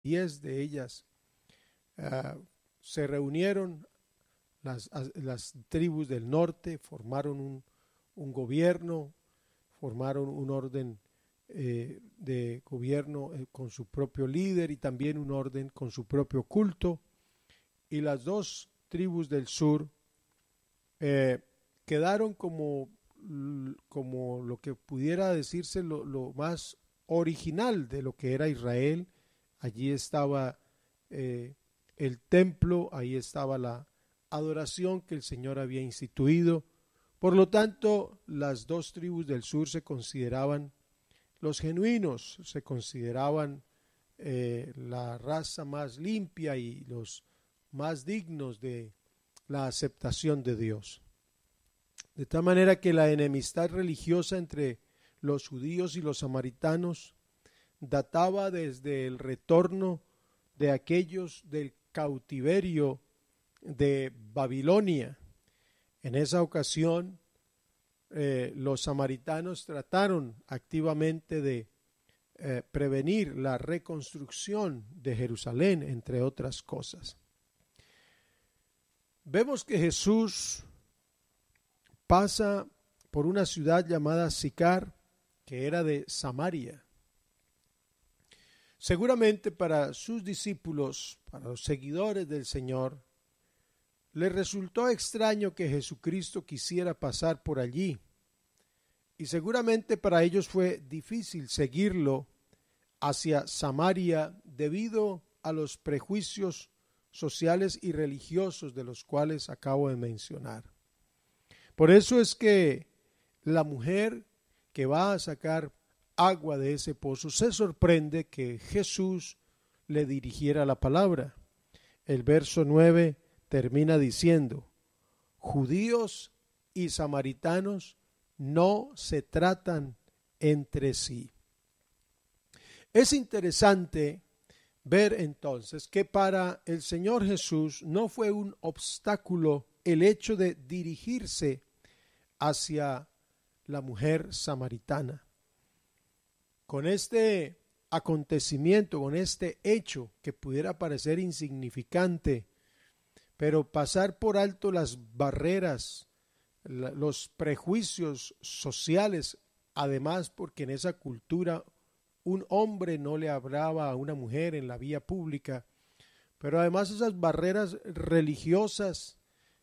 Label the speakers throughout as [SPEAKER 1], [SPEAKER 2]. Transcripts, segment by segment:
[SPEAKER 1] 10 de ellas se reunieron, las tribus del norte formaron un gobierno, formaron un orden de gobierno con su propio líder y también un orden con su propio culto. Y las dos tribus del sur quedaron como lo que pudiera decirse lo más original de lo que era Israel. Allí estaba el templo, ahí estaba la adoración que el Señor había instituido. Por lo tanto, las dos tribus del sur se consideraban los genuinos, se consideraban la raza más limpia y los más dignos de la aceptación de Dios. De tal manera que la enemistad religiosa entre los judíos y los samaritanos databa desde el retorno de aquellos del cautiverio de Babilonia. En esa ocasión, los samaritanos trataron activamente de prevenir la reconstrucción de Jerusalén, entre otras cosas. Vemos que Jesús pasa por una ciudad llamada Sicar, que era de Samaria. Seguramente para sus discípulos, para los seguidores del Señor, les resultó extraño que Jesucristo quisiera pasar por allí. Y seguramente para ellos fue difícil seguirlo hacia Samaria debido a los prejuicios sociales y religiosos de los cuales acabo de mencionar. Por eso es que la mujer que va a sacar agua de ese pozo se sorprende que Jesús le dirigiera la palabra. El verso 9 termina diciendo: judíos y samaritanos no se tratan entre sí. Es interesante ver entonces que para el Señor Jesús no fue un obstáculo el hecho de dirigirse hacia la mujer samaritana. Con este acontecimiento, con este hecho que pudiera parecer insignificante, pero pasar por alto las barreras, los prejuicios sociales, además porque en esa cultura un hombre no le hablaba a una mujer en la vía pública, pero además esas barreras religiosas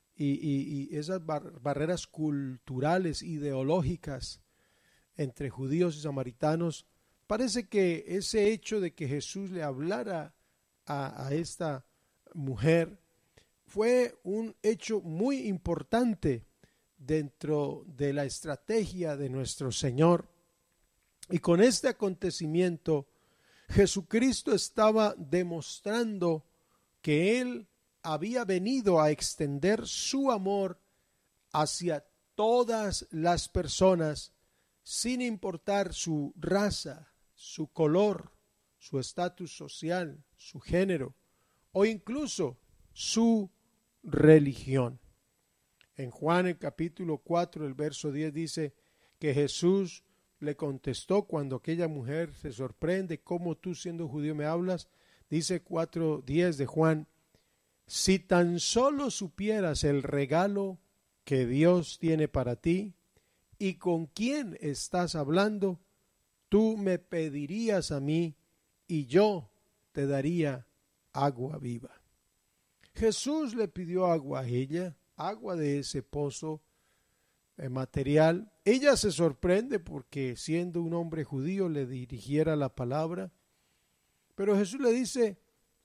[SPEAKER 1] y esas barreras culturales, ideológicas entre judíos y samaritanos, parece que ese hecho de que Jesús le hablara a esta mujer fue un hecho muy importante dentro de la estrategia de nuestro Señor. Y con este acontecimiento, Jesucristo estaba demostrando que Él había venido a extender su amor hacia todas las personas, sin importar su raza, su color, su estatus social, su género o incluso su religión. En Juan el capítulo 4, el verso 10 dice que Jesús le contestó cuando aquella mujer se sorprende: ¿cómo tú siendo judío me hablas? Dice 4:10 de Juan: si tan solo supieras el regalo que Dios tiene para ti y con quién estás hablando, tú me pedirías a mí y yo te daría agua viva. Jesús le pidió agua a ella, agua de ese pozo material. Ella se sorprende porque siendo un hombre judío le dirigiera la palabra, pero Jesús le dice: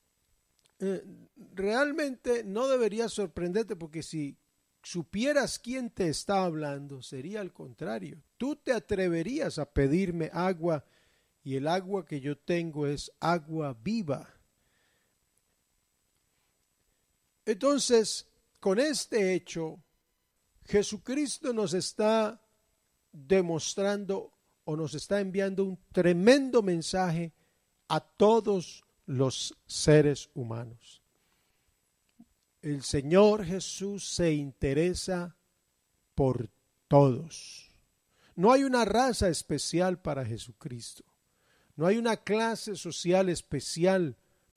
[SPEAKER 1] realmente no debería sorprenderte, porque si supieras quién te está hablando, sería al contrario. Tú te atreverías a pedirme agua, y el agua que yo tengo es agua viva. Entonces, con este hecho, Jesucristo nos está demostrando o nos está enviando un tremendo mensaje a todos los seres humanos. El Señor Jesús se interesa por todos. No hay una raza especial para Jesucristo. No hay una clase social especial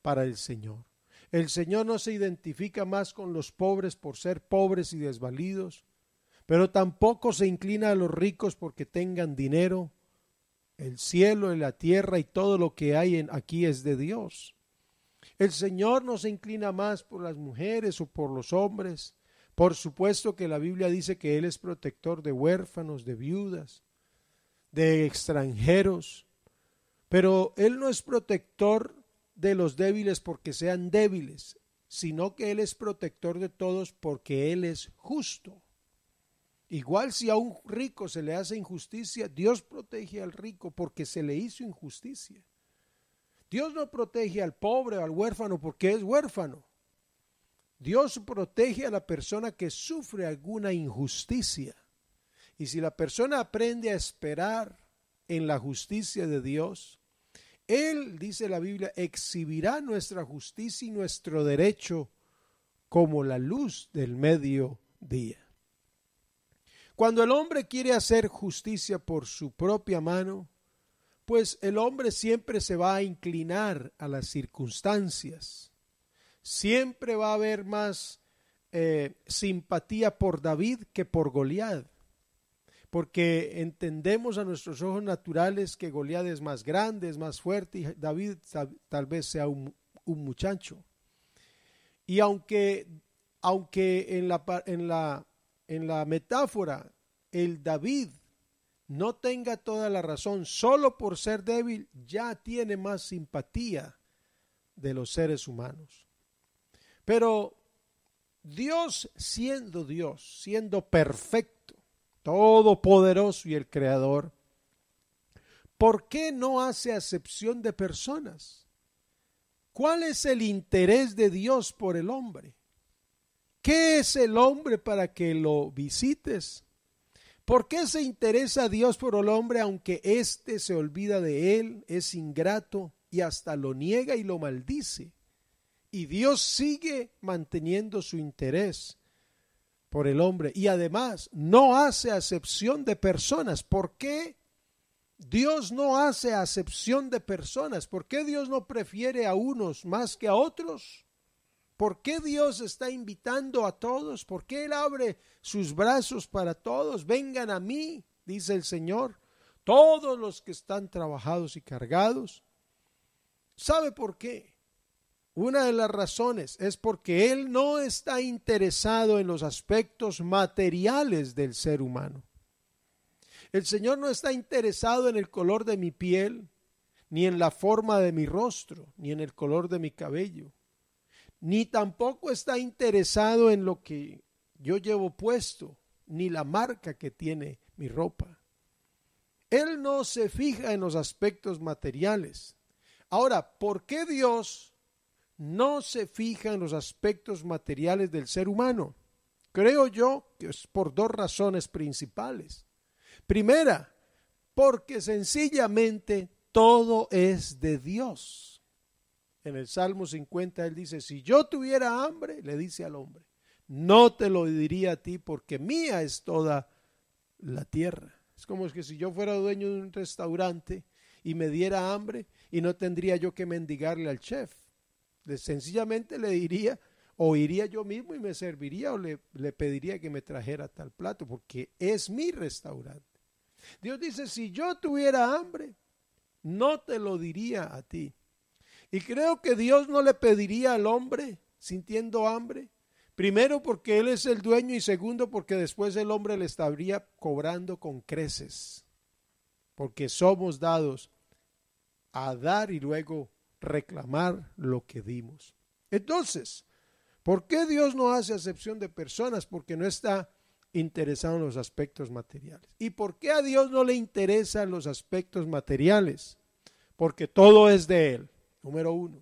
[SPEAKER 1] para el Señor. El Señor no se identifica más con los pobres por ser pobres y desvalidos, pero tampoco se inclina a los ricos porque tengan dinero. El cielo y la tierra y todo lo que hay aquí es de Dios. El Señor no se inclina más por las mujeres o por los hombres. Por supuesto que la Biblia dice que Él es protector de huérfanos, de viudas, de extranjeros, pero Él no es protector de los débiles porque sean débiles, sino que Él es protector de todos porque Él es justo. Igual si a un rico se le hace injusticia, Dios protege al rico porque se le hizo injusticia. Dios no protege al pobre o al huérfano porque es huérfano. Dios protege a la persona que sufre alguna injusticia. Y si la persona aprende a esperar en la justicia de Dios, Él, dice la Biblia, exhibirá nuestra justicia y nuestro derecho como la luz del mediodía. Cuando el hombre quiere hacer justicia por su propia mano, pues el hombre siempre se va a inclinar a las circunstancias. Siempre va a haber más simpatía por David que por Goliat, porque entendemos a nuestros ojos naturales que Goliat es más grande, es más fuerte y David tal vez sea un muchacho. Y aunque en la metáfora el David no tenga toda la razón, solo por ser débil ya tiene más simpatía de los seres humanos. Pero Dios, siendo perfecto, todopoderoso y el creador, ¿por qué no hace acepción de personas? ¿Cuál es el interés de Dios por el hombre? ¿Qué es el hombre para que lo visites? ¿Por qué se interesa Dios por el hombre aunque éste se olvida de él, es ingrato y hasta lo niega y lo maldice? Y Dios sigue manteniendo su interés por el hombre y además no hace acepción de personas. ¿Por qué Dios no hace acepción de personas? ¿Por qué Dios no prefiere a unos más que a otros? ¿Por qué Dios está invitando a todos? ¿Por qué Él abre sus brazos para todos? Vengan a mí, dice el Señor, todos los que están trabajados y cargados. ¿Sabe por qué? Una de las razones es porque Él no está interesado en los aspectos materiales del ser humano. El Señor no está interesado en el color de mi piel, ni en la forma de mi rostro, ni en el color de mi cabello. Ni tampoco está interesado en lo que yo llevo puesto, ni la marca que tiene mi ropa. Él no se fija en los aspectos materiales. Ahora, ¿por qué Dios no se fija en los aspectos materiales del ser humano? Creo yo que es por dos razones principales. Primera, porque sencillamente todo es de Dios. En el Salmo 50 él dice, si yo tuviera hambre, le dice al hombre, no te lo diría a ti porque mía es toda la tierra. Es como que si yo fuera dueño de un restaurante y me diera hambre y no tendría yo que mendigarle al chef. Sencillamente le diría, o iría yo mismo y me serviría o le pediría que me trajera tal plato porque es mi restaurante. Dios dice, si yo tuviera hambre, no te lo diría a ti. Y creo que Dios no le pediría al hombre sintiendo hambre. Primero porque Él es el dueño y segundo porque después el hombre le estaría cobrando con creces. Porque somos dados a dar y luego reclamar lo que dimos. Entonces, ¿por qué Dios no hace acepción de personas? Porque no está interesado en los aspectos materiales. ¿Y por qué a Dios no le interesan los aspectos materiales? Porque todo es de Él. Número 1.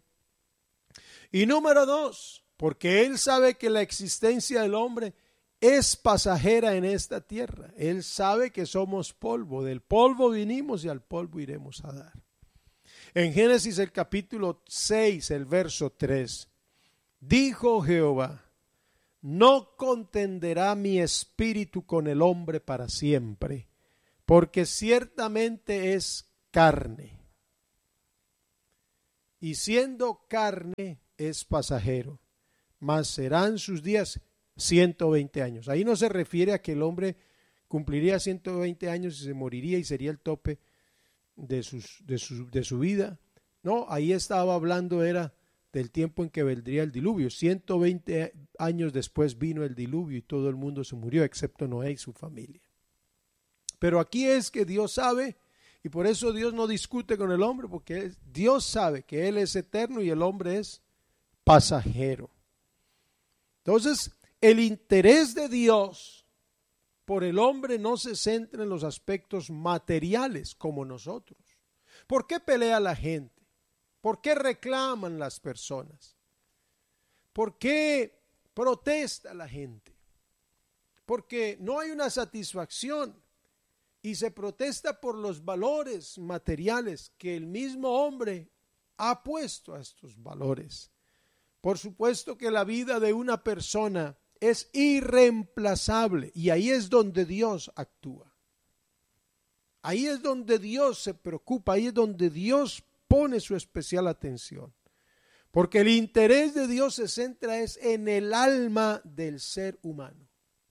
[SPEAKER 1] Y número 2, porque Él sabe que la existencia del hombre es pasajera en esta tierra. Él sabe que somos polvo, del polvo vinimos y al polvo iremos a dar. En Génesis el capítulo 6, el verso 3, dijo Jehová, no contenderá mi espíritu con el hombre para siempre, porque ciertamente es carne. y siendo carne es pasajero, mas serán sus días 120 años. Ahí no se refiere a que el hombre cumpliría 120 años y se moriría y sería el tope de su vida. No, ahí estaba hablando era del tiempo en que vendría el diluvio. 120 años después vino el diluvio y todo el mundo se murió, excepto Noé y su familia. Pero aquí es que Dios sabe, y por eso Dios no discute con el hombre, porque Dios sabe que Él es eterno y el hombre es pasajero. Entonces, el interés de Dios por el hombre no se centra en los aspectos materiales como nosotros. ¿Por qué pelea la gente? ¿Por qué reclaman las personas? ¿Por qué protesta la gente? Porque no hay una satisfacción y se protesta por los valores materiales que el mismo hombre ha puesto a estos valores. Por supuesto que la vida de una persona es irreemplazable y ahí es donde Dios actúa. Ahí es donde Dios se preocupa, ahí es donde Dios pone su especial atención. Porque el interés de Dios se centra en el alma del ser humano.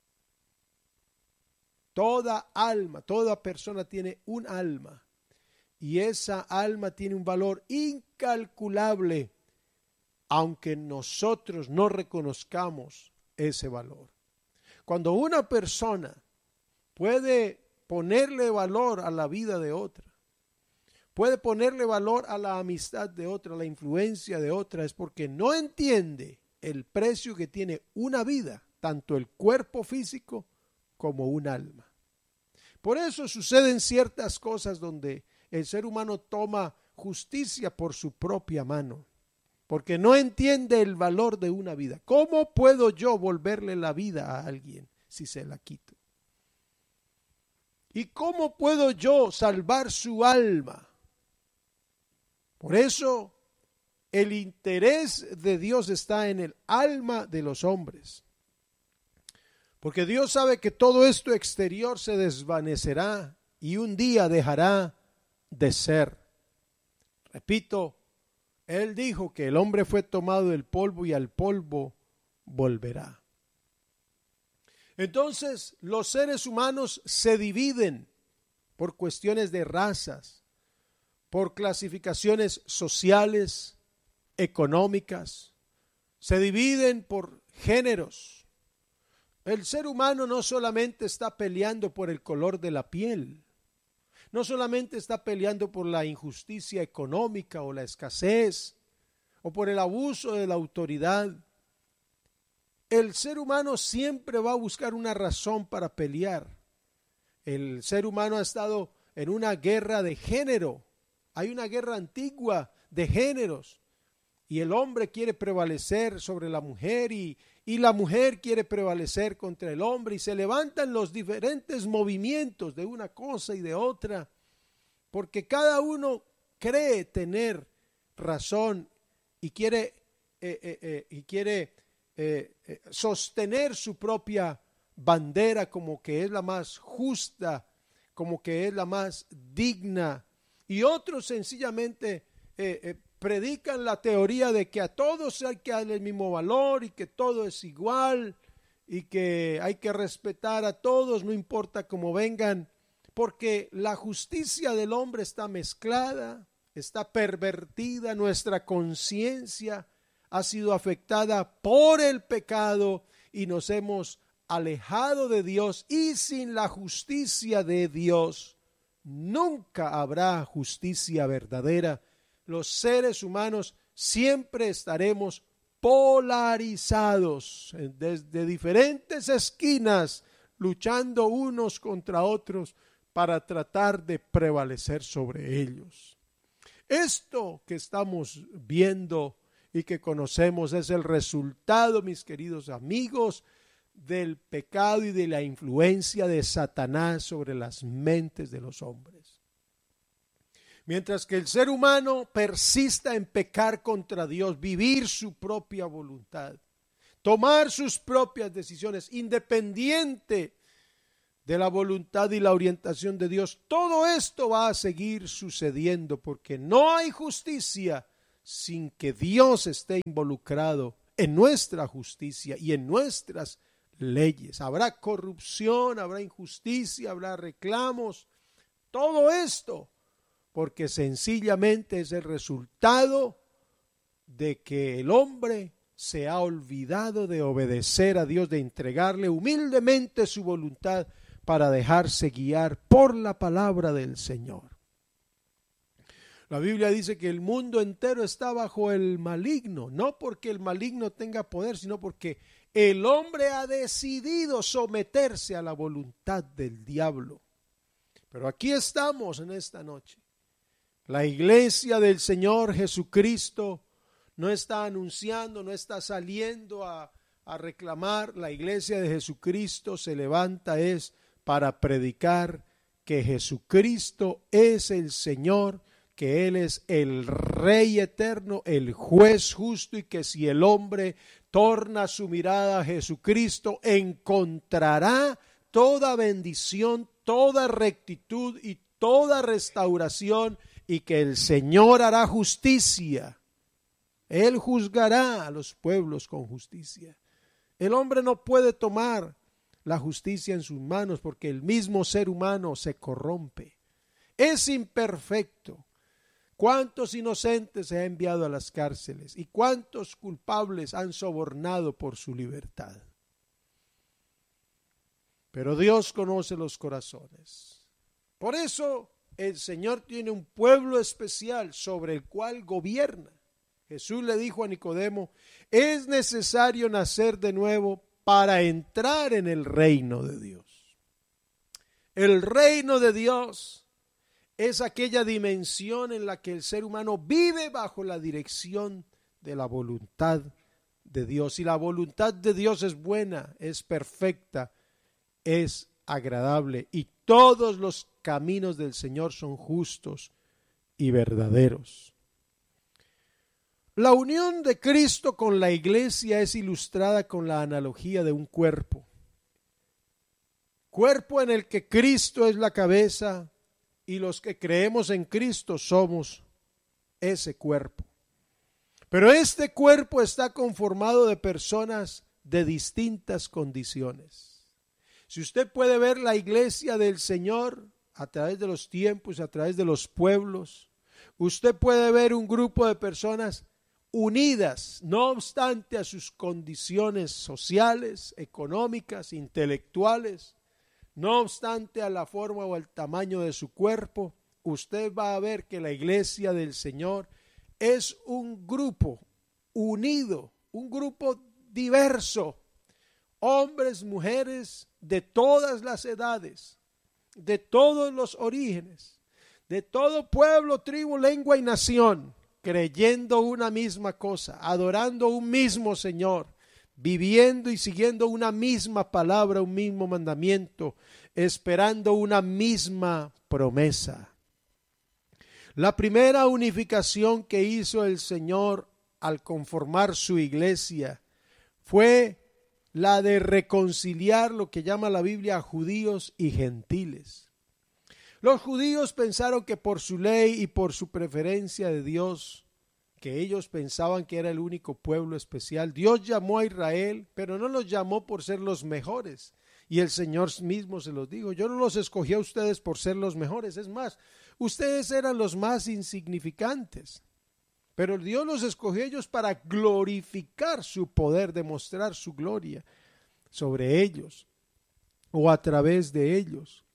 [SPEAKER 1] Toda alma, toda persona tiene un alma y esa alma tiene un valor incalculable, aunque nosotros no reconozcamos ese valor. Cuando una persona puede ponerle valor a la vida de otra, puede ponerle valor a la amistad de otra, a la influencia de otra, es porque no entiende el precio que tiene una vida, tanto el cuerpo físico como un alma. Por eso suceden ciertas cosas donde el ser humano toma justicia por su propia mano, porque no entiende el valor de una vida. ¿Cómo puedo yo volverle la vida a alguien si se la quito? ¿Y cómo puedo yo salvar su alma? Por eso el interés de Dios está en el alma de los hombres. Porque Dios sabe que todo esto exterior se desvanecerá y un día dejará de ser. Repito, Él dijo que el hombre fue tomado del polvo y al polvo volverá. Entonces, los seres humanos se dividen por cuestiones de razas, por clasificaciones sociales, económicas, se dividen por géneros. El ser humano no solamente está peleando por el color de la piel, no solamente está peleando por la injusticia económica o la escasez o por el abuso de la autoridad. El ser humano siempre va a buscar una razón para pelear. El ser humano ha estado en una guerra de género. Hay una guerra antigua de géneros y el hombre quiere prevalecer sobre la mujer y la mujer quiere prevalecer contra el hombre y se levantan los diferentes movimientos de una cosa y de otra porque cada uno cree tener razón y quiere sostener su propia bandera como que es la más justa, como que es la más digna, y otros sencillamente predican la teoría de que a todos hay que darle el mismo valor y que todo es igual y que hay que respetar a todos, no importa cómo vengan, porque la justicia del hombre está mezclada, está pervertida, nuestra conciencia ha sido afectada por el pecado y nos hemos alejado de Dios, y sin la justicia de Dios nunca habrá justicia verdadera. Los seres humanos siempre estaremos polarizados desde diferentes esquinas, luchando unos contra otros para tratar de prevalecer sobre ellos. Esto que estamos viendo y que conocemos es el resultado, mis queridos amigos, del pecado y de la influencia de Satanás sobre las mentes de los hombres. Mientras que el ser humano persista en pecar contra Dios, vivir su propia voluntad, tomar sus propias decisiones independiente de la voluntad y la orientación de Dios, todo esto va a seguir sucediendo porque no hay justicia sin que Dios esté involucrado en nuestra justicia y en nuestras leyes. Habrá corrupción, habrá injusticia, habrá reclamos, todo esto, porque sencillamente es el resultado de que el hombre se ha olvidado de obedecer a Dios, de entregarle humildemente su voluntad para dejarse guiar por la palabra del Señor. La Biblia dice que el mundo entero está bajo el maligno, no porque el maligno tenga poder, sino porque el hombre ha decidido someterse a la voluntad del diablo. Pero aquí estamos en esta noche. La iglesia del Señor Jesucristo no está anunciando, no está saliendo a reclamar. La iglesia de Jesucristo se levanta para predicar que Jesucristo es el Señor, que Él es el Rey eterno, el juez justo, y que si el hombre torna su mirada a Jesucristo, encontrará toda bendición, toda rectitud y toda restauración, y que el Señor hará justicia. Él juzgará a los pueblos con justicia. El hombre no puede tomar la justicia en sus manos porque el mismo ser humano se corrompe. Es imperfecto. ¿Cuántos inocentes se ha enviado a las cárceles y cuántos culpables han sobornado por su libertad? Pero Dios conoce los corazones. Por eso el Señor tiene un pueblo especial sobre el cual gobierna. Jesús le dijo a Nicodemo, es necesario nacer de nuevo para entrar en el reino de Dios. El reino de Dios es aquella dimensión en la que el ser humano vive bajo la dirección de la voluntad de Dios. Y la voluntad de Dios es buena, es perfecta, es agradable, y todos los caminos del Señor son justos y verdaderos. La unión de Cristo con la iglesia es ilustrada con la analogía de un cuerpo. Cuerpo en el que Cristo es la cabeza y los que creemos en Cristo somos ese cuerpo. Pero este cuerpo está conformado de personas de distintas condiciones. Si usted puede ver la iglesia del Señor a través de los tiempos, a través de los pueblos, usted puede ver un grupo de personas unidas, no obstante a sus condiciones sociales, económicas, intelectuales, no obstante a la forma o al tamaño de su cuerpo. Usted va a ver que la iglesia del Señor es un grupo unido, un grupo diverso, hombres, mujeres de todas las edades, de todos los orígenes, de todo pueblo, tribu, lengua y nación, creyendo una misma cosa, adorando un mismo Señor, viviendo y siguiendo una misma palabra, un mismo mandamiento, esperando una misma promesa. La primera unificación que hizo el Señor al conformar su iglesia fue la de reconciliar lo que llama la Biblia judíos y gentiles. Los judíos pensaron que por su ley y por su preferencia de Dios, que ellos pensaban que era el único pueblo especial, Dios llamó a Israel, pero no los llamó por ser los mejores. Y el Señor mismo se los dijo, yo no los escogí a ustedes por ser los mejores, es más, ustedes eran los más insignificantes. Pero Dios los escogió ellos para glorificar su poder, demostrar su gloria sobre ellos o a través de ellos.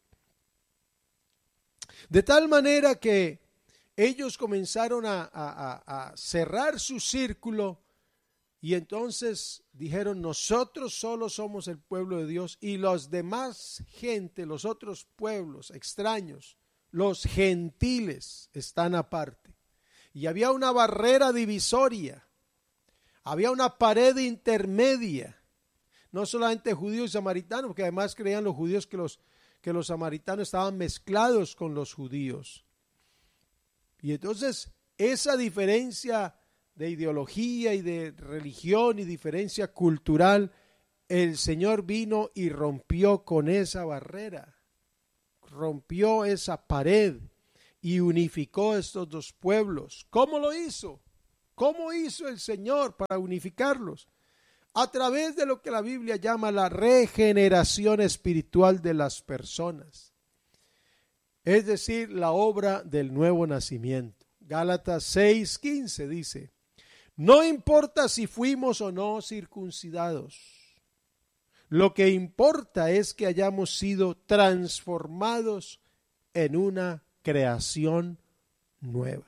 [SPEAKER 1] De tal manera que ellos comenzaron a cerrar su círculo y entonces dijeron, nosotros solo somos el pueblo de Dios y los demás gente, los otros pueblos extraños, los gentiles están aparte. Y había una barrera divisoria, había una pared intermedia, no solamente judíos y samaritanos, porque además creían los judíos que los samaritanos estaban mezclados con los judíos. Y entonces esa diferencia de ideología y de religión y diferencia cultural, el Señor vino y rompió con esa barrera, rompió esa pared y unificó estos dos pueblos. ¿Cómo lo hizo? ¿Cómo hizo el Señor para unificarlos? A través de lo que la Biblia llama la regeneración espiritual de las personas. Es decir, la obra del nuevo nacimiento. Gálatas 6:15 dice: no importa si fuimos o no circuncidados. Lo que importa es que hayamos sido transformados en una creación nueva.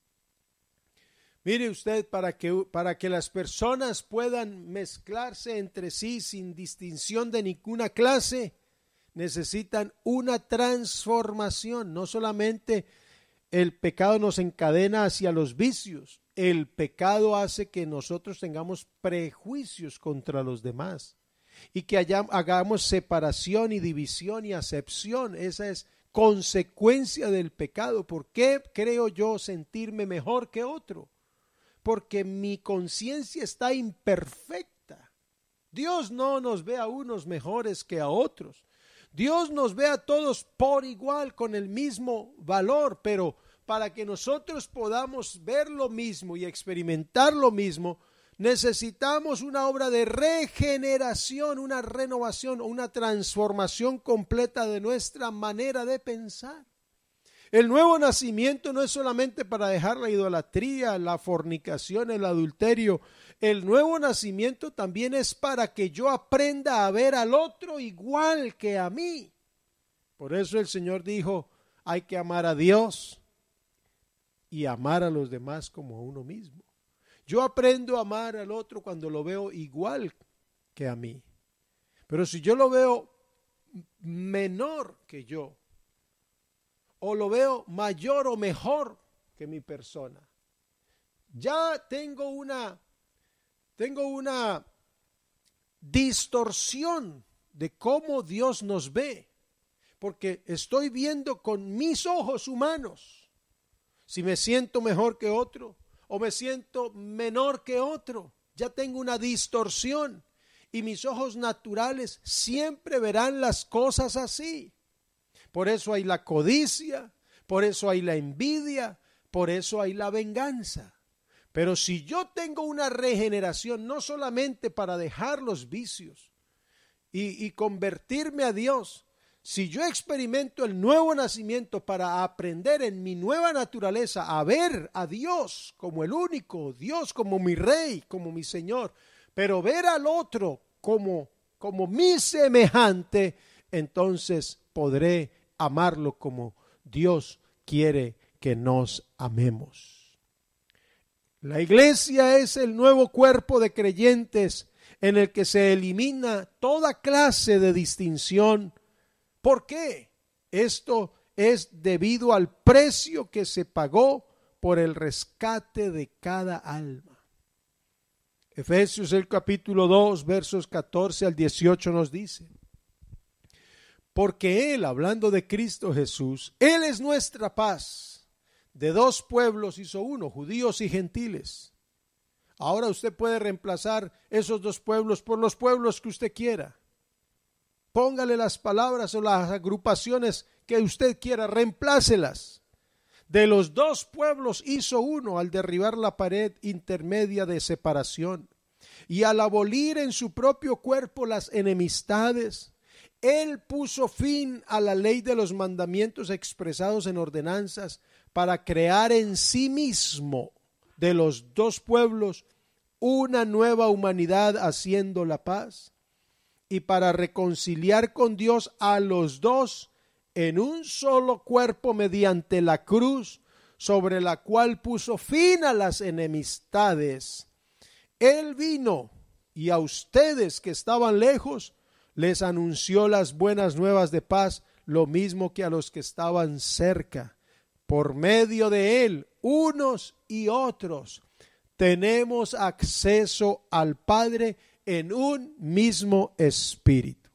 [SPEAKER 1] Mire usted, para que las personas puedan mezclarse entre sí sin distinción de ninguna clase, necesitan una transformación. No solamente el pecado nos encadena hacia los vicios, el pecado hace que nosotros tengamos prejuicios contra los demás y que hagamos separación y división y acepción. Esa es consecuencia del pecado. ¿Por qué creo yo sentirme mejor que otro? Porque mi conciencia está imperfecta. Dios no nos ve a unos mejores que a otros. Dios nos ve a todos por igual, con el mismo valor, pero para que nosotros podamos ver lo mismo y experimentar lo mismo, necesitamos una obra de regeneración, una renovación, una transformación completa de nuestra manera de pensar. El nuevo nacimiento no es solamente para dejar la idolatría, la fornicación, el adulterio. El nuevo nacimiento también es para que yo aprenda a ver al otro igual que a mí. Por eso el Señor dijo, hay que amar a Dios y amar a los demás como a uno mismo. Yo aprendo a amar al otro cuando lo veo igual que a mí. Pero si yo lo veo menor que yo, o lo veo mayor o mejor que mi persona, ya tengo una distorsión de cómo Dios nos ve, porque estoy viendo con mis ojos humanos si me siento mejor que otro o me siento menor que otro. Ya tengo una distorsión y mis ojos naturales siempre verán las cosas así. Por eso hay la codicia, por eso hay la envidia, por eso hay la venganza. Pero si yo tengo una regeneración, no solamente para dejar los vicios y convertirme a Dios, si yo experimento el nuevo nacimiento para aprender en mi nueva naturaleza a ver a Dios como el único, Dios como mi Rey, como mi Señor, pero ver al otro como mi semejante, entonces podré amarlo como Dios quiere que nos amemos. La iglesia es el nuevo cuerpo de creyentes en el que se elimina toda clase de distinción. ¿Por qué? Esto es debido al precio que se pagó por el rescate de cada alma. Efesios el capítulo 2, versos 14 al 18 nos dice: porque Él, hablando de Cristo Jesús, Él es nuestra paz. De dos pueblos hizo uno, judíos y gentiles. Ahora usted puede reemplazar esos dos pueblos por los pueblos que usted quiera. Póngale las palabras o las agrupaciones que usted quiera, reemplácelas. De los dos pueblos hizo uno al derribar la pared intermedia de separación y al abolir en su propio cuerpo las enemistades. Él puso fin a la ley de los mandamientos expresados en ordenanzas para crear en sí mismo de los dos pueblos una nueva humanidad haciendo la paz y para reconciliar con Dios a los dos en un solo cuerpo mediante la cruz sobre la cual puso fin a las enemistades. Él vino y a ustedes que estaban lejos les anunció las buenas nuevas de paz, lo mismo que a los que estaban cerca. Por medio de Él, unos y otros, tenemos acceso al Padre en un mismo espíritu.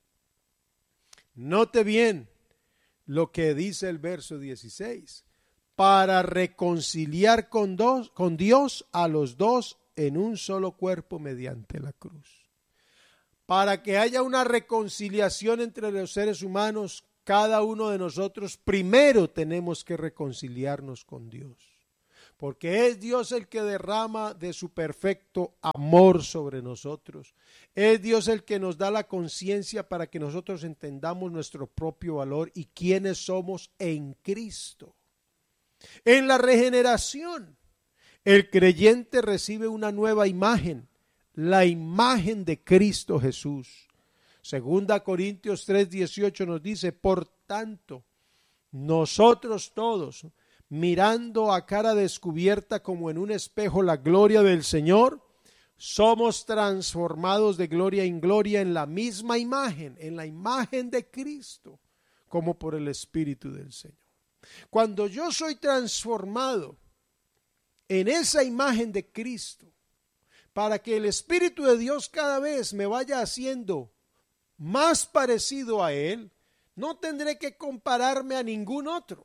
[SPEAKER 1] Note bien lo que dice el verso 16. Para reconciliar con Dios a los dos en un solo cuerpo mediante la cruz. Para que haya una reconciliación entre los seres humanos, cada uno de nosotros primero tenemos que reconciliarnos con Dios. porque es Dios el que derrama de su perfecto amor sobre nosotros. Es Dios el que nos da la conciencia para que nosotros entendamos nuestro propio valor y quiénes somos en Cristo. En la regeneración, el creyente recibe una nueva imagen, la imagen de Cristo Jesús. Segunda Corintios 3:18 nos dice, por tanto, nosotros todos, mirando a cara descubierta como en un espejo la gloria del Señor, somos transformados de gloria en gloria en la misma imagen, en la imagen de Cristo, como por el Espíritu del Señor. Cuando yo soy transformado en esa imagen de Cristo, para que el Espíritu de Dios cada vez me vaya haciendo más parecido a Él, no tendré que compararme a ningún otro.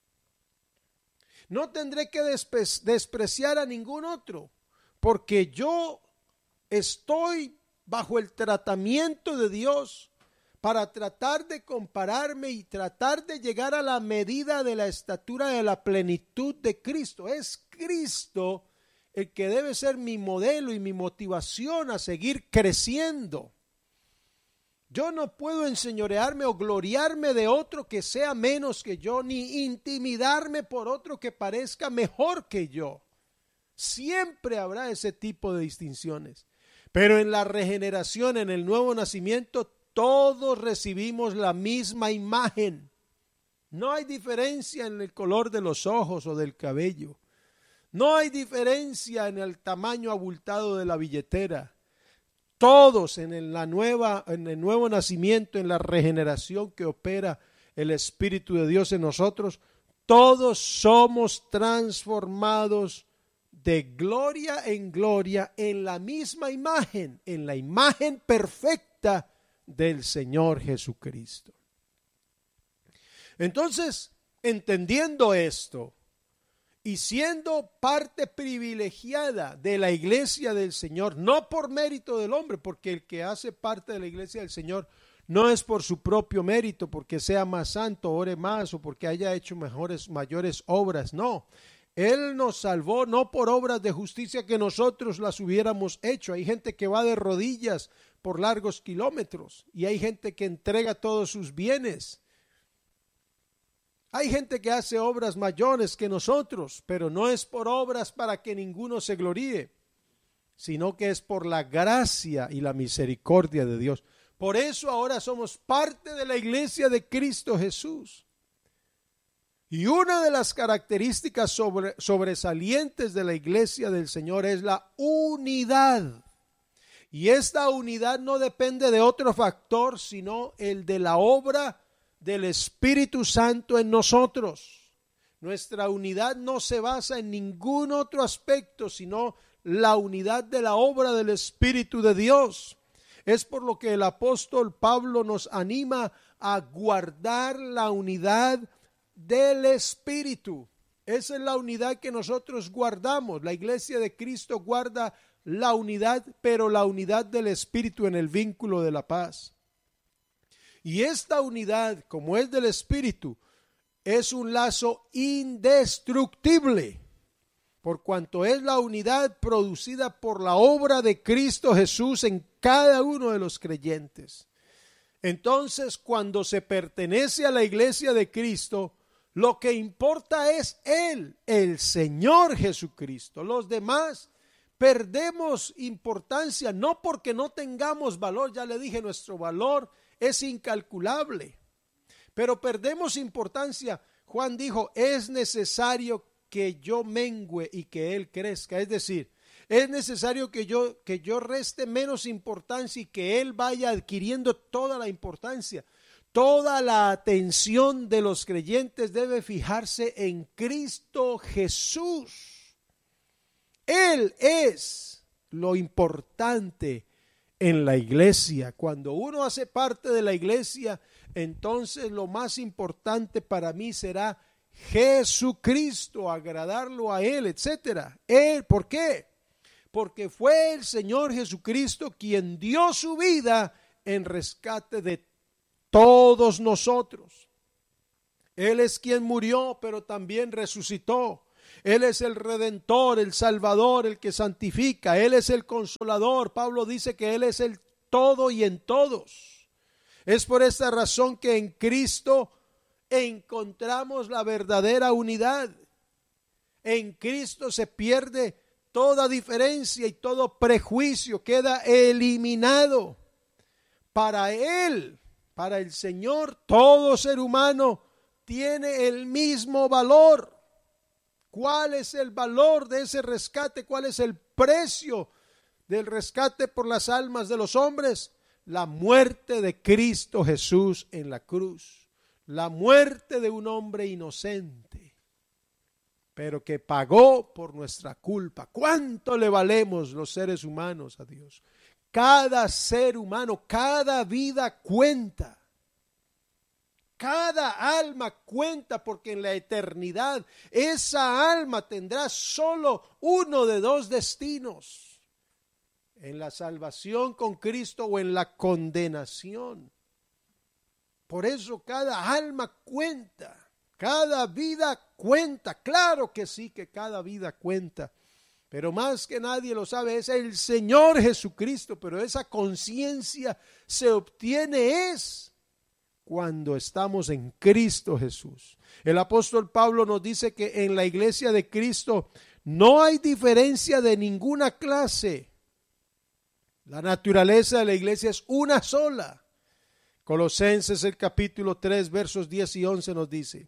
[SPEAKER 1] No tendré que despreciar a ningún otro, porque yo estoy bajo el tratamiento de Dios para tratar de compararme y tratar de llegar a la medida de la estatura de la plenitud de Cristo. Es Cristo el que debe ser mi modelo y mi motivación a seguir creciendo. Yo no puedo enseñorearme o gloriarme de otro que sea menos que yo, ni intimidarme por otro que parezca mejor que yo. Siempre habrá ese tipo de distinciones. Pero en la regeneración, en el nuevo nacimiento, todos recibimos la misma imagen. No hay diferencia en el color de los ojos o del cabello. No hay diferencia en el tamaño abultado de la billetera. Todos en el nuevo nacimiento, en la regeneración que opera el Espíritu de Dios en nosotros, todos somos transformados de gloria en gloria en la misma imagen, en la imagen perfecta del Señor Jesucristo. Entonces, entendiendo esto, y siendo parte privilegiada de la iglesia del Señor, no por mérito del hombre, porque el que hace parte de la iglesia del Señor no es por su propio mérito, porque sea más santo, ore más o porque haya hecho mayores obras, no. Él nos salvó no por obras de justicia que nosotros las hubiéramos hecho. Hay gente que va de rodillas por largos kilómetros y hay gente que entrega todos sus bienes. Hay gente que hace obras mayores que nosotros, pero no es por obras para que ninguno se gloríe, sino que es por la gracia y la misericordia de Dios. Por eso ahora somos parte de la iglesia de Cristo Jesús. Y una de las características sobresalientes de la iglesia del Señor es la unidad. Y esta unidad no depende de otro factor, sino el de la obra del Espíritu Santo en nosotros. Nuestra unidad no se basa en ningún otro aspecto, sino la unidad de la obra del Espíritu de Dios. Es por lo que el apóstol Pablo nos anima a guardar la unidad del Espíritu. Esa es la unidad que nosotros guardamos. La iglesia de Cristo guarda la unidad, pero la unidad del Espíritu en el vínculo de la paz. Y esta unidad, como es del Espíritu, es un lazo indestructible, por cuanto es la unidad producida por la obra de Cristo Jesús en cada uno de los creyentes. Entonces, cuando se pertenece a la iglesia de Cristo, lo que importa es Él, el Señor Jesucristo. Los demás perdemos importancia, no porque no tengamos valor, ya le dije, nuestro valor es incalculable, pero perdemos importancia. Juan dijo, es necesario que yo mengüe y que Él crezca. Es decir, es necesario que yo reste menos importancia y que Él vaya adquiriendo toda la importancia. Toda la atención de los creyentes debe fijarse en Cristo Jesús. Él es lo importante en la iglesia. Cuando uno hace parte de la iglesia, entonces lo más importante para mí será Jesucristo, agradarlo a Él, etcétera. ¿Por qué? Porque fue el Señor Jesucristo quien dio su vida en rescate de todos nosotros. Él es quien murió, pero también resucitó. Él es el Redentor, el Salvador, el que santifica. Él es el Consolador. Pablo dice que Él es el todo y en todos. Es por esta razón que en Cristo encontramos la verdadera unidad. En Cristo se pierde toda diferencia y todo prejuicio, queda eliminado. Para Él, para el Señor, todo ser humano tiene el mismo valor. ¿Cuál es el valor de ese rescate? ¿Cuál es el precio del rescate por las almas de los hombres? La muerte de Cristo Jesús en la cruz. La muerte de un hombre inocente, pero que pagó por nuestra culpa. ¿Cuánto le valemos los seres humanos a Dios? Cada ser humano, cada vida cuenta. Cada alma cuenta, porque en la eternidad esa alma tendrá solo uno de dos destinos: en la salvación con Cristo o en la condenación. Por eso cada alma cuenta, cada vida cuenta. Claro que sí, que cada vida cuenta, pero más que nadie lo sabe es el Señor Jesucristo. Pero esa conciencia se obtiene cuando estamos en Cristo Jesús. El apóstol Pablo nos dice que en la iglesia de Cristo no hay diferencia de ninguna clase. La naturaleza de la iglesia es una sola. Colosenses el capítulo 3 versos 10 y 11 nos dice: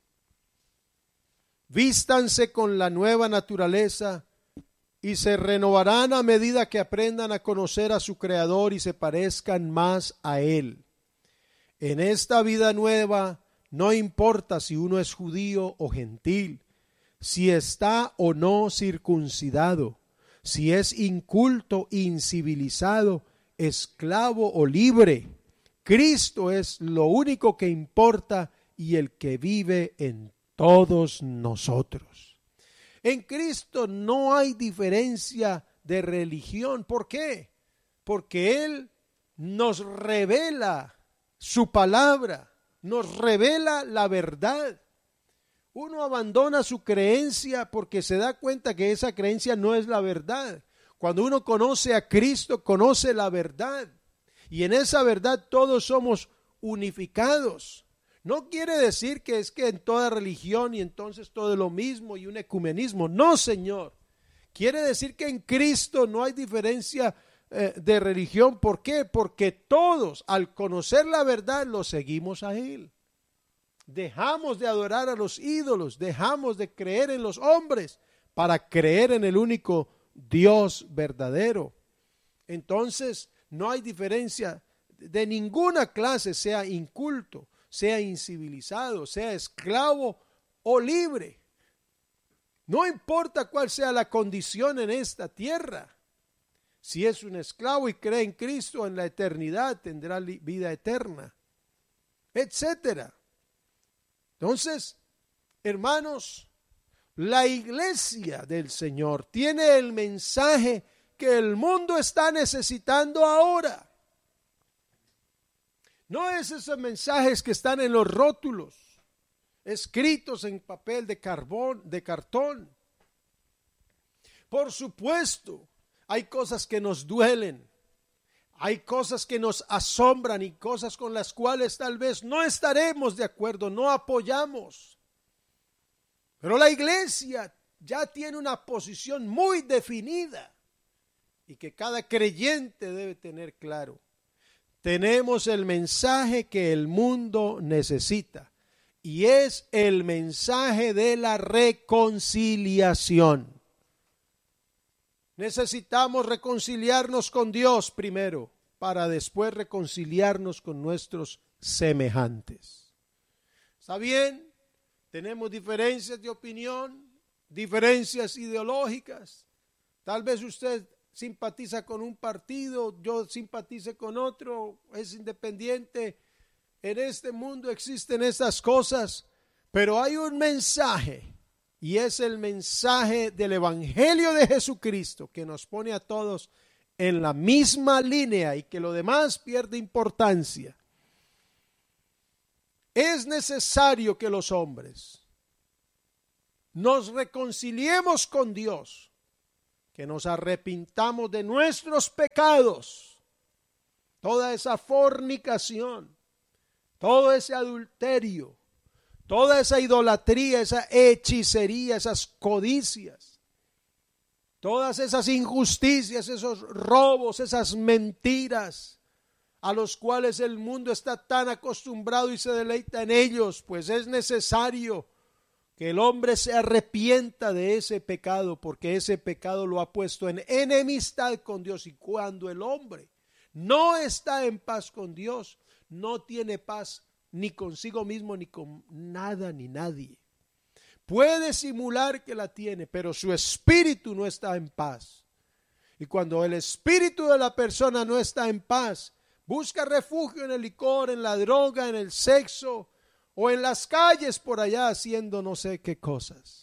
[SPEAKER 1] vístanse con la nueva naturaleza y se renovarán a medida que aprendan a conocer a su Creador y se parezcan más a Él. En esta vida nueva no importa si uno es judío o gentil, si está o no circuncidado, si es inculto, incivilizado, esclavo o libre. Cristo es lo único que importa y el que vive en todos nosotros. En Cristo no hay diferencia de religión. ¿Por qué? Porque Él nos revela su palabra, nos revela la verdad. Uno abandona su creencia porque se da cuenta que esa creencia no es la verdad. Cuando uno conoce a Cristo, conoce la verdad. Y en esa verdad todos somos unificados. No quiere decir que es que en toda religión y entonces todo es lo mismo y un ecumenismo. No, Señor. Quiere decir que en Cristo no hay diferencia de religión. ¿Por qué? Porque todos, al conocer la verdad, lo seguimos a Él. Dejamos de adorar a los ídolos, dejamos de creer en los hombres para creer en el único Dios verdadero. Entonces, no hay diferencia de ninguna clase, sea inculto, sea incivilizado, sea esclavo o libre. No importa cuál sea la condición en esta tierra. Si es un esclavo y cree en Cristo, en la eternidad tendrá vida eterna, etcétera. Entonces, hermanos, la iglesia del Señor tiene el mensaje que el mundo está necesitando ahora. No es esos mensajes que están en los rótulos, escritos en papel de cartón. Por supuesto, hay cosas que nos duelen, hay cosas que nos asombran y cosas con las cuales tal vez no estaremos de acuerdo, no apoyamos. Pero la iglesia ya tiene una posición muy definida y que cada creyente debe tener claro. Tenemos el mensaje que el mundo necesita y es el mensaje de la reconciliación. Necesitamos reconciliarnos con Dios primero para después reconciliarnos con nuestros semejantes. ¿Está bien? Tenemos diferencias de opinión, diferencias ideológicas. Tal vez usted simpatiza con un partido, yo simpatice con otro, es independiente. En este mundo existen esas cosas, pero hay un mensaje y es el mensaje del Evangelio de Jesucristo que nos pone a todos en la misma línea y que lo demás pierde importancia. Es necesario que los hombres nos reconciliemos con Dios, que nos arrepintamos de nuestros pecados, toda esa fornicación, todo ese adulterio, toda esa idolatría, esa hechicería, esas codicias, todas esas injusticias, esos robos, esas mentiras a los cuales el mundo está tan acostumbrado y se deleita en ellos, pues es necesario que el hombre se arrepienta de ese pecado, porque ese pecado lo ha puesto en enemistad con Dios, y cuando el hombre no está en paz con Dios, no tiene paz ni consigo mismo, ni con nada ni nadie. Puede simular que la tiene, pero su espíritu no está en paz. Y cuando el espíritu de la persona no está en paz, busca refugio en el licor, en la droga, en el sexo, o en las calles por allá haciendo no sé qué cosas.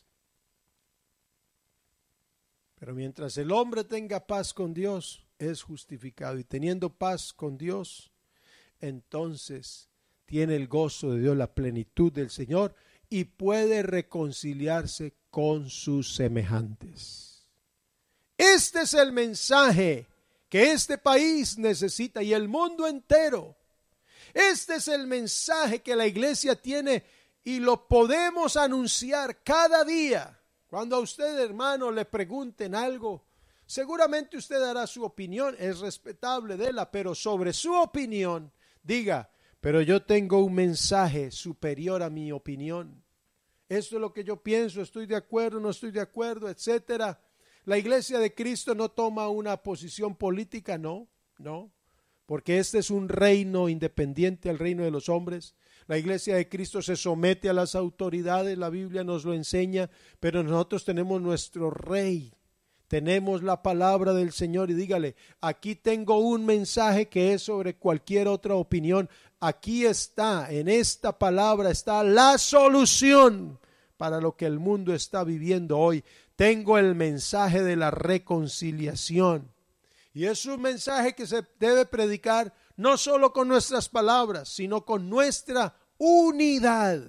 [SPEAKER 1] Pero mientras el hombre tenga paz con Dios, es justificado. Y teniendo paz con Dios, entonces tiene el gozo de Dios, la plenitud del Señor, y puede reconciliarse con sus semejantes. Este es el mensaje que este país necesita y el mundo entero. Este es el mensaje que la iglesia tiene y lo podemos anunciar cada día. Cuando a usted, hermano, le pregunten algo, seguramente usted dará su opinión, es respetable de la, pero sobre su opinión, diga: pero yo tengo un mensaje superior a mi opinión. Esto es lo que yo pienso, estoy de acuerdo, no estoy de acuerdo, etcétera. La iglesia de Cristo no toma una posición política, no, porque este es un reino independiente al reino de los hombres. La iglesia de Cristo se somete a las autoridades, la Biblia nos lo enseña, pero nosotros tenemos nuestro rey. Tenemos la palabra del Señor y dígale: aquí tengo un mensaje que es sobre cualquier otra opinión. Aquí está, en esta palabra está la solución para lo que el mundo está viviendo hoy. Tengo el mensaje de la reconciliación. Y es un mensaje que se debe predicar no solo con nuestras palabras, sino con nuestra unidad.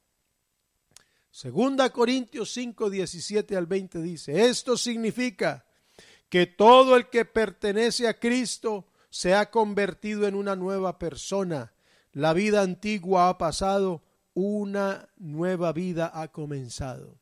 [SPEAKER 1] 2 Corintios 5, 17 al 20 dice: esto significa que todo el que pertenece a Cristo se ha convertido en una nueva persona. La vida antigua ha pasado, una nueva vida ha comenzado.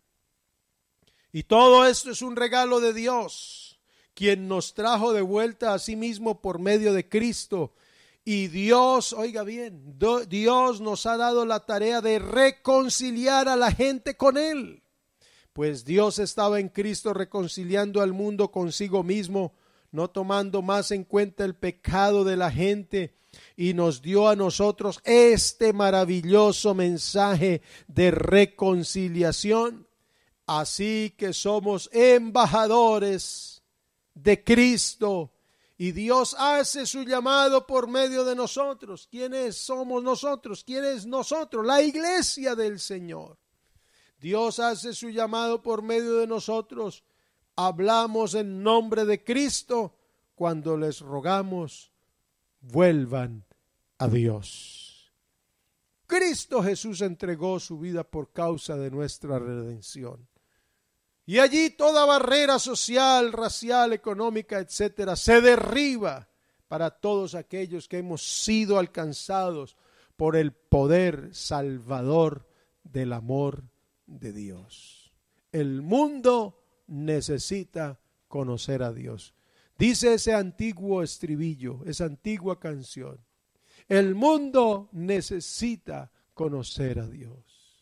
[SPEAKER 1] Y todo esto es un regalo de Dios, quien nos trajo de vuelta a sí mismo por medio de Cristo. Y Dios, oiga bien, Dios nos ha dado la tarea de reconciliar a la gente con Él. Pues Dios estaba en Cristo reconciliando al mundo consigo mismo, no tomando más en cuenta el pecado de la gente, y nos dio a nosotros este maravilloso mensaje de reconciliación. Así que somos embajadores de Cristo y Dios hace su llamado por medio de nosotros. ¿Quiénes somos nosotros? ¿Quién es nosotros? La iglesia del Señor. Dios hace su llamado por medio de nosotros. Hablamos en nombre de Cristo cuando les rogamos: vuelvan a Dios. Cristo Jesús entregó su vida por causa de nuestra redención. Y allí toda barrera social, racial, económica, etcétera, se derriba para todos aquellos que hemos sido alcanzados por el poder salvador del amor de Dios. El mundo necesita conocer a Dios. Dice ese antiguo estribillo, esa antigua canción: el mundo necesita conocer a Dios.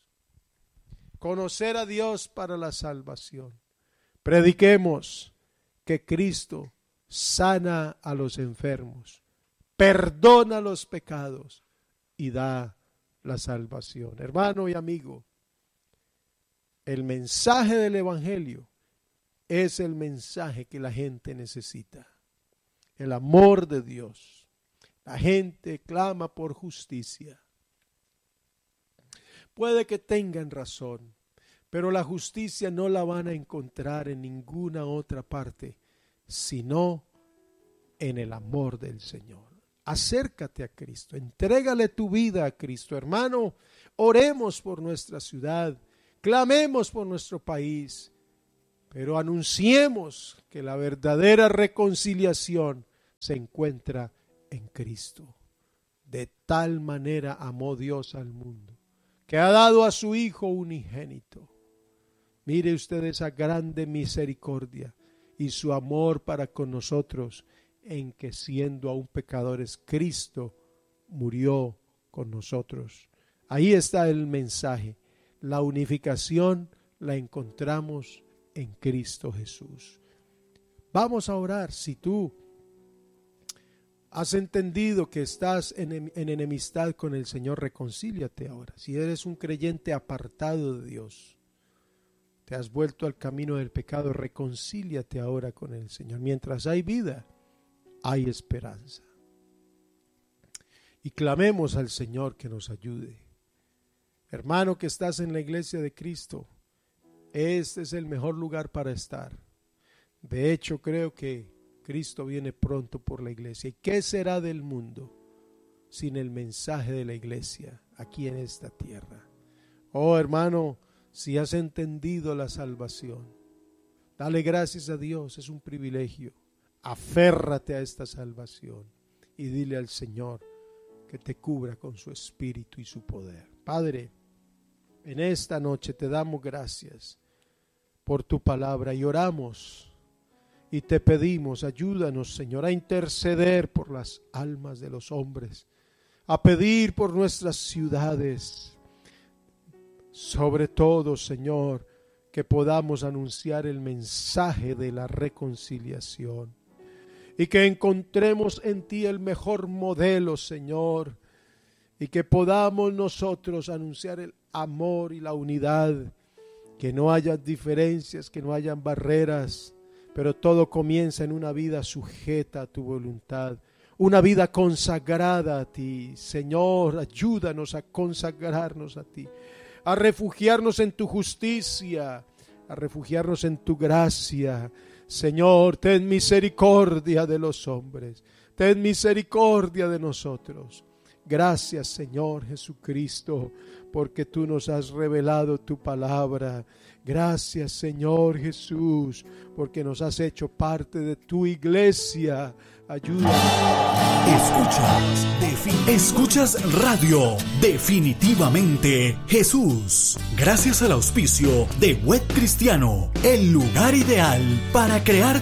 [SPEAKER 1] Conocer a Dios para la salvación. Prediquemos que Cristo sana a los enfermos, perdona los pecados y da la salvación. Hermano y amigo, el mensaje del Evangelio es el mensaje que la gente necesita. El amor de Dios. La gente clama por justicia. Puede que tengan razón, pero la justicia no la van a encontrar en ninguna otra parte, sino en el amor del Señor. Acércate a Cristo, entrégale tu vida a Cristo. Hermano, oremos por nuestra ciudad. clamemos por nuestro país, pero anunciemos que la verdadera reconciliación se encuentra en Cristo. De tal manera amó Dios al mundo, que ha dado a su Hijo unigénito. Mire usted esa grande misericordia y su amor para con nosotros, en que siendo aún pecadores, Cristo murió con nosotros. Ahí está el mensaje. La unificación la encontramos en Cristo Jesús. Vamos a orar. Si tú has entendido que estás en enemistad con el Señor, reconcíliate ahora. Si eres un creyente apartado de Dios, te has vuelto al camino del pecado, reconcíliate ahora con el Señor. Mientras hay vida, hay esperanza. Y clamemos al Señor que nos ayude. Hermano que estás en la iglesia de Cristo, este es el mejor lugar para estar. De hecho, creo que Cristo viene pronto por la iglesia. ¿Y qué será del mundo sin el mensaje de la iglesia aquí en esta tierra? Oh, hermano, si has entendido la salvación, dale gracias a Dios, es un privilegio. Aférrate a esta salvación y dile al Señor que te cubra con su espíritu y su poder. Padre, en esta noche te damos gracias por tu palabra y oramos y te pedimos, ayúdanos, Señor, a interceder por las almas de los hombres, a pedir por nuestras ciudades. Sobre todo, Señor, que podamos anunciar el mensaje de la reconciliación y que encontremos en ti el mejor modelo, Señor, y que podamos nosotros anunciar el amor y la unidad, que no haya diferencias, que no hayan barreras, pero todo comienza en una vida sujeta a tu voluntad, una vida consagrada a ti. Señor, ayúdanos a consagrarnos a ti, a refugiarnos en tu justicia, a refugiarnos en tu gracia. Señor, ten misericordia de los hombres, ten misericordia de nosotros. Gracias, Señor Jesucristo, porque tú nos has revelado tu palabra. Gracias, Señor Jesús, porque nos has hecho parte de tu iglesia. Ayúdanos.
[SPEAKER 2] Escuchas Radio Definitivamente Jesús. Gracias al auspicio de Web Cristiano, el lugar ideal para crear